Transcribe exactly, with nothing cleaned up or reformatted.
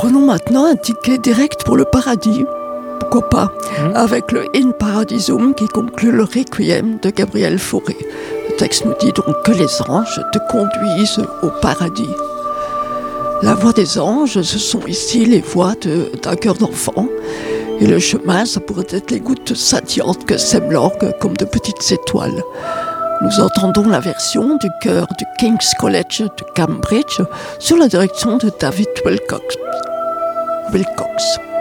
Prenons maintenant un ticket direct pour le paradis. Pourquoi pas, mmh. avec le In Paradisum qui conclut le Requiem de Gabriel Fauré. Le texte nous dit donc que les anges te conduisent au paradis. La voix des anges, ce sont ici les voix de, d'un cœur d'enfant. Et le chemin, ça pourrait être les gouttes scintillantes que sème l'orgue comme de petites étoiles. Nous entendons la version du chœur du King's College de Cambridge sous la direction de David Wilcox. Wilcox.